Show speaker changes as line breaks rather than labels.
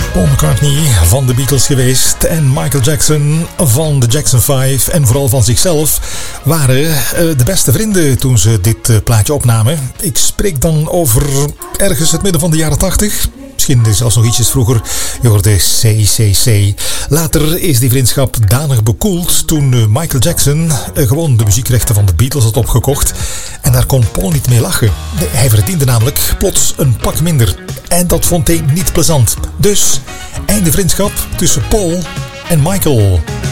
Paul McCartney van de Beatles geweest en Michael Jackson van de Jackson 5 en vooral van zichzelf waren de beste vrienden toen ze dit plaatje opnamen. Ik spreek dan over ergens het midden van de jaren 80. Misschien zelfs nog ietsjes vroeger. Je hoorde CCC. Later is die vriendschap danig bekoeld toen Michael Jackson gewoon de muziekrechten van de Beatles had opgekocht. En daar kon Paul niet mee lachen. Hij verdiende namelijk plots een pak minder. En dat vond hij niet plezant. Dus einde vriendschap tussen Paul en Michael.